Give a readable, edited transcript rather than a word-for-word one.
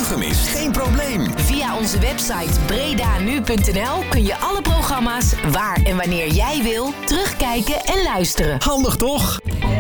gemist? Geen probleem. Via onze website bredanu.nl kun je alle programma's waar en wanneer jij wil terugkijken en luisteren. Handig toch?